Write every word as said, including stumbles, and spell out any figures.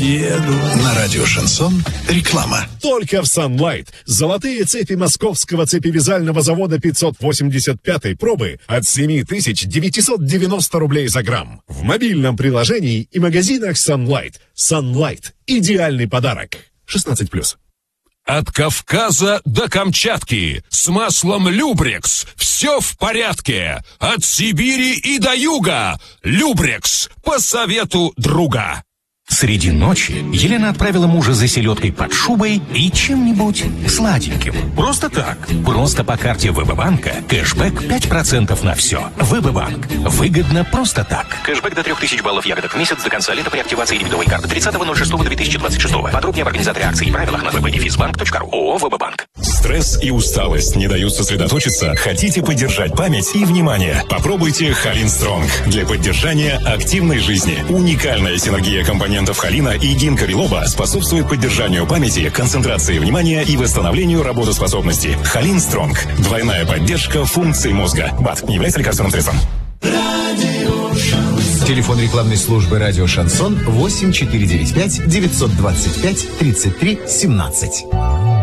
еду. На радио «Шансон» реклама. Только в Sunlight. Золотые цепи московского цепевязального завода пятьсот восемьдесят пятой пробы от семь тысяч девятьсот девяносто рублей за грамм. В мобильном приложении и магазинах Sunlight. Sunlight. Идеальный подарок. шестнадцать плюс. От Кавказа до Камчатки с маслом Любрекс все в порядке. От Сибири и до юга Любрекс по совету друга. Среди ночи Елена отправила мужа за селедкой под шубой и чем-нибудь сладеньким. Просто так. Просто по карте ВБ-банка кэшбэк пять процентов на все. ВБ-банк. Выгодно просто так. Кэшбэк до трех тысяч баллов ягодок в месяц до конца лета при активации дебетовой карты тридцатого ноль шестого две тысячи двадцать шестого. Подробнее в организаторе акций и правилах на вбдефизбанк точка ру. ООО ВБ-банк. Стресс и усталость не дают сосредоточиться? Хотите поддержать память и внимание? Попробуйте Холин Стронг для поддержания активной жизни. Уникальная синергия компонентов холина и гинка билоба способствует поддержанию памяти, концентрации внимания и восстановлению работоспособности. Холин Стронг. Двойная поддержка функций мозга. БАД не является лекарственным средством. Телефон рекламной службы «Радио Шансон» восемь четыре девять пять девятьсот двадцать пять тридцать три семнадцать.